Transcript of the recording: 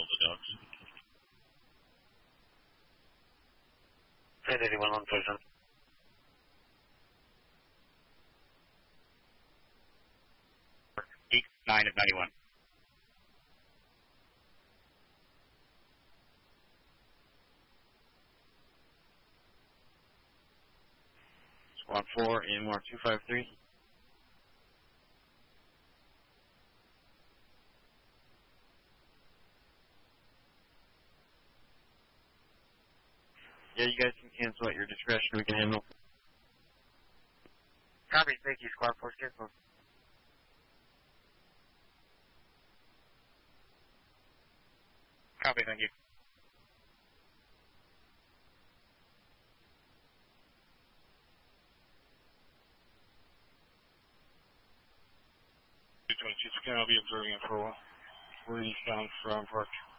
the dogs. 1081 on prison. 9 of 91. Squad 4, AMR 253. Yeah, you guys can cancel at your discretion. We can handle. Copy, thank you, Squad 4, cancel. Copy, thank you. I'll be observing it for where he's found from Park.